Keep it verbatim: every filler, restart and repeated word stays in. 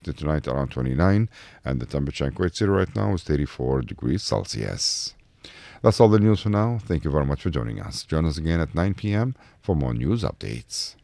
tonight around twenty-nine, and the temperature in Kuwait City right now is thirty-four degrees Celsius. That's all the news for now. Thank you very much for joining us. Join us again at nine p.m. for more news updates.